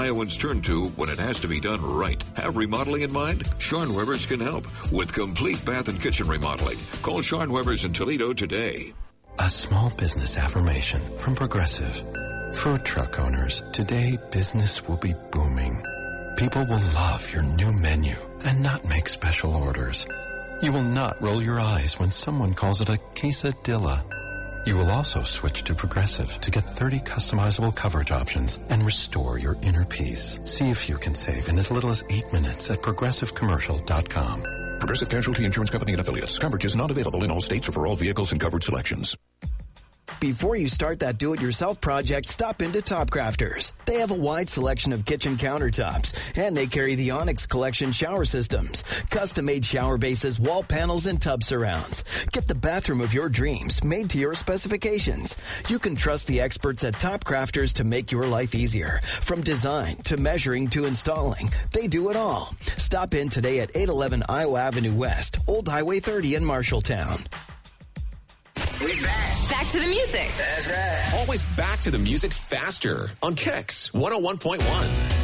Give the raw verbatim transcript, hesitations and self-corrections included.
Iowans turn to when it has to be done right. Have remodeling in mind? Sean Weber's can help with complete bath and kitchen remodeling. Call Sean Weber's in Toledo today. A small business affirmation from Progressive. Food truck owners, today business will be booming. People will love your new menu and not make special orders. You will not roll your eyes when someone calls it a quesadilla. You will also switch to Progressive to get thirty customizable coverage options and restore your inner peace. See if you can save in as little as eight minutes at progressive commercial dot com. Progressive Casualty Insurance Company and Affiliates. Coverage is not available in all states or for all vehicles and covered selections. Before you start that do-it-yourself project, stop into Top Crafters. They have a wide selection of kitchen countertops, and they carry the Onyx Collection shower systems, custom-made shower bases, wall panels, and tub surrounds. Get the bathroom of your dreams made to your specifications. You can trust the experts at Top Crafters to make your life easier. From design to measuring to installing, they do it all. Stop in today at eight eleven Iowa Avenue West, Old Highway thirty in Marshalltown. We back. Back to the music. That's right. Always back to the music faster on Kicks one oh one point one.